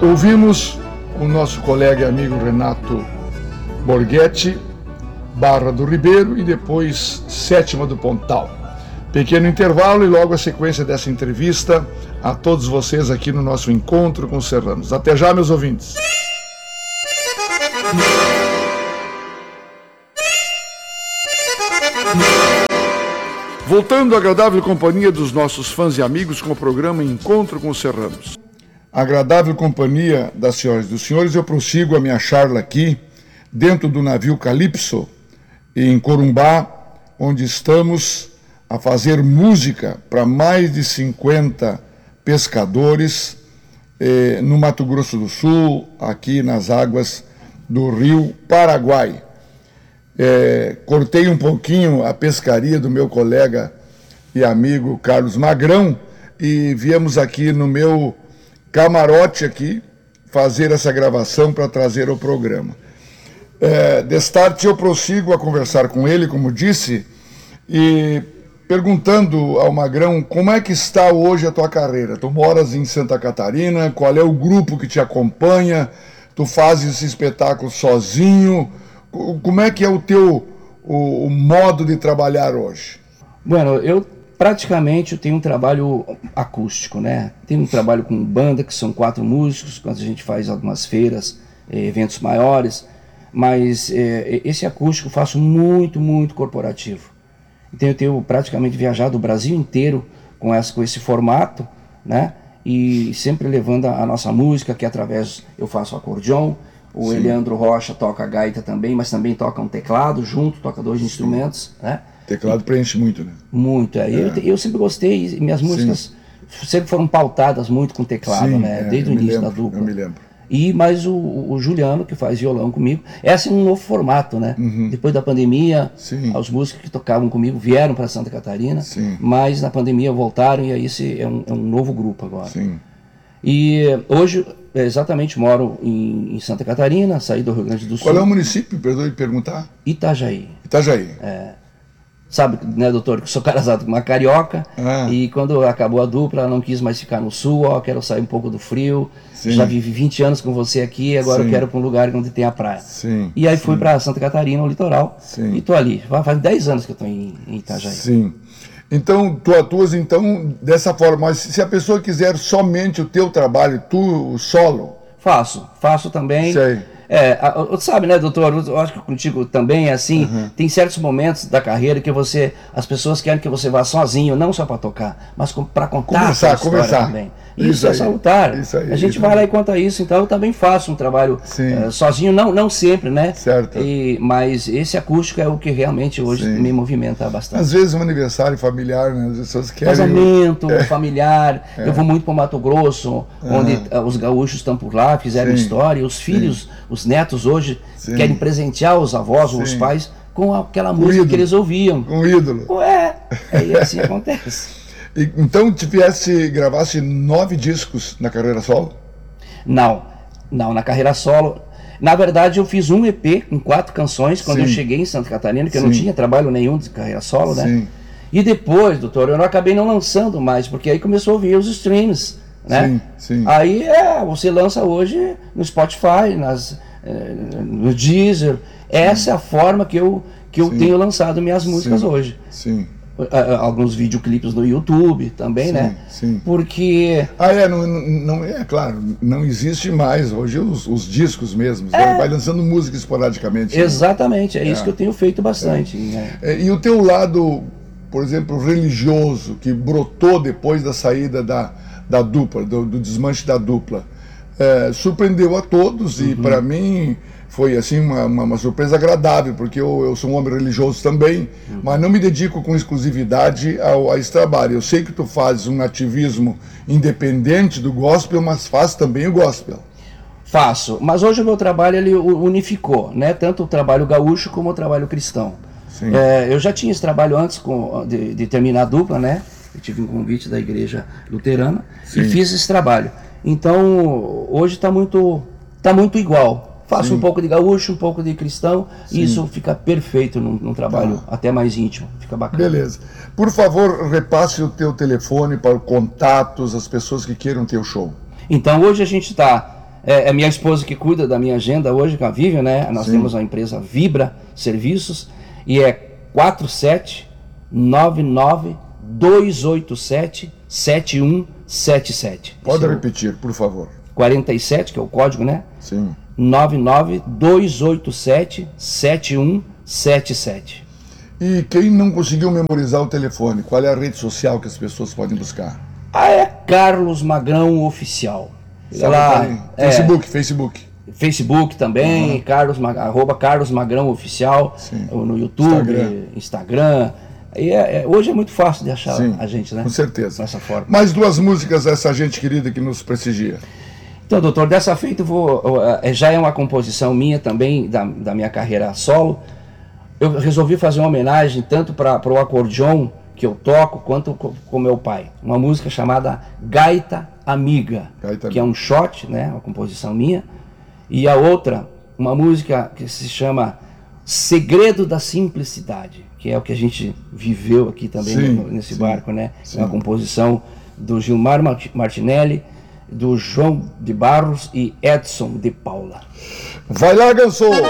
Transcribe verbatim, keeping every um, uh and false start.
Ouvimos o nosso colega e amigo Renato Borghetti, Barra do Ribeiro e depois Sétima do Pontal. Pequeno intervalo e logo a sequência dessa entrevista a todos vocês aqui no nosso Encontro com os Serranos. Até já, meus ouvintes. Voltando à agradável companhia dos nossos fãs e amigos com o programa Encontro com os Serranos. Agradável companhia das senhoras e dos senhores, eu prossigo a minha charla aqui, dentro do navio Calypso, em Corumbá, onde estamos a fazer música para mais de cinquenta pescadores eh, no Mato Grosso do Sul, aqui nas águas do Rio Paraguai. É, cortei um pouquinho a pescaria do meu colega e amigo Carlos Magrão e viemos aqui no meu camarote aqui fazer essa gravação para trazer ao programa. É, destarte eu prossigo a conversar com ele, como disse, e perguntando ao Magrão como é que está hoje a tua carreira. Tu moras em Santa Catarina, qual é o grupo que te acompanha, tu fazes esse espetáculo sozinho. Como é que é o teu o, o modo de trabalhar hoje? Bueno, eu praticamente eu tenho um trabalho acústico, né? Tenho um trabalho com banda, que são quatro músicos, quando a gente faz algumas feiras, eventos maiores, mas é, esse acústico eu faço muito, muito corporativo. Então eu tenho praticamente viajado o Brasil inteiro com, essa, com esse formato, né? E sempre levando a, a nossa música, que através eu faço acordeon. O Sim. Eliandro Rocha toca gaita também, mas também toca um teclado junto, toca dois Sim. instrumentos, né? Teclado preenche muito, né? Muito, é. é. Eu, eu sempre gostei, minhas músicas Sim. sempre foram pautadas muito com teclado, Sim, né? É, desde o início lembro, da dupla. Eu me lembro. E mais o, o Juliano, que faz violão comigo. Esse é um novo formato, né? Uhum. Depois da pandemia, Sim. os músicos que tocavam comigo vieram para Santa Catarina, Sim. mas na pandemia voltaram e aí esse é um, é um novo grupo agora. Sim. E hoje, exatamente, moro em, em Santa Catarina, saí do Rio Grande do Sul. Qual é o município, perdoe de perguntar? Itajaí. Itajaí. É. Sabe, né, doutor, que eu sou casado com uma carioca, ah. e quando acabou a dupla, não quis mais ficar no sul, ó, quero sair um pouco do frio, Sim. já vivi vinte anos com você aqui, agora Sim. eu quero para um lugar onde tem a praia. Sim. E aí Sim. fui para Santa Catarina, no litoral, Sim. e tô ali. Faz dez anos que eu tô em, em Itajaí. Sim. Então, tu atuas então dessa forma, mas se a pessoa quiser somente o teu trabalho, tu solo? Faço, faço também. Sei. É, você sabe, né, doutor, eu acho que contigo também é assim, uhum. tem certos momentos da carreira que você, as pessoas querem que você vá sozinho, não só para tocar, mas para contar conversar, a história conversar. também. Isso, isso é aí, salutar. Isso aí, a gente vai aí. lá e conta isso, então eu também faço um trabalho uh, sozinho, não, não sempre, né? Certo. E, mas esse acústico é o que realmente hoje Sim. me movimenta bastante. Às vezes um aniversário familiar, né? As pessoas querem... Casamento, é. familiar, é. eu vou muito para o Mato Grosso, uhum. onde uh, os gaúchos estão por lá, fizeram Sim. história, os filhos, Sim. os netos hoje Sim. querem presentear os avós Sim. ou os pais com aquela música ídolo. que eles ouviam. Um ídolo. É, é assim acontece. E, então, tivesse, gravasse nove discos na carreira solo? Não, não, na carreira solo. Na verdade, eu fiz um E P com quatro canções quando Sim. eu cheguei em Santa Catarina, que Sim. eu não tinha trabalho nenhum de carreira solo, né? Sim. E depois, doutor, eu não acabei não lançando mais, porque aí começou a vir os streams, né? Sim, sim. Aí é, você lança hoje no Spotify, nas, eh, no Deezer. Essa sim. é a forma que eu, que eu tenho lançado minhas músicas sim. hoje. Sim. Alguns videoclipes no YouTube também, sim, né? Sim. Porque... Ah, é, não, não, é claro, não existe mais hoje os, os discos mesmos, é. né? Vai lançando música esporadicamente. Exatamente, né? é, é isso que eu tenho feito bastante. É. Né? É, e o teu lado, por exemplo, religioso, que brotou depois da saída da, da dupla, do, do desmanche da dupla, é, surpreendeu a todos uhum. e para mim... Foi assim uma, uma, uma surpresa agradável, porque eu, eu sou um homem religioso também, uhum. mas não me dedico com exclusividade ao, a esse trabalho. Eu sei que tu fazes um ativismo independente do gospel, mas faz também o gospel. Faço, mas hoje o meu trabalho ele unificou, né? Tanto o trabalho gaúcho como o trabalho cristão. É, eu já tinha esse trabalho antes com, de, de terminar a dupla, né? Eu tive um convite da igreja luterana Sim. e fiz esse trabalho. Então, hoje está muito, tá muito igual. Faço Sim. um pouco de gaúcho, um pouco de cristão, Sim. e isso fica perfeito num, num trabalho tá. até mais íntimo, fica bacana. Beleza. Por favor, repasse o teu telefone para contatos, as pessoas que queiram ter o show. Então hoje a gente está É, é minha esposa que cuida da minha agenda hoje, com a Vivian, né? Nós Sim. temos a empresa Vibra Serviços e é quatro sete nove nove dois oito sete sete um sete sete. Pode Esse é repetir, por favor. quarenta e sete, que é o código, né? Sim. nove nove dois oito sete sete um sete sete. E quem não conseguiu memorizar o telefone, qual é a rede social que as pessoas podem buscar? Ah, é Carlos Magrão Oficial. Sei lá, é, Facebook, Facebook. Facebook também, uhum. Carlos, arroba Carlos Magrão Oficial. Sim. No YouTube, Instagram. Instagram. E é, é, hoje é muito fácil de achar Sim, a gente, né? Com certeza. Dessa forma. Mais duas músicas dessa gente querida que nos prestigia. Então, doutor, dessa feita eu vou, já é uma composição minha também, da, da minha carreira solo. Eu resolvi fazer uma homenagem tanto para o acordeon que eu toco, quanto com meu pai. Uma música chamada Gaita Amiga, Gaita que é um shot, né, uma composição minha. E a outra, uma música que se chama Segredo da Simplicidade, que é o que a gente viveu aqui também sim, no, nesse sim, barco, né? Sim. Uma composição do Gilmar Martinelli, do João de Barros e Edson de Paula. Vai lá, Ganso!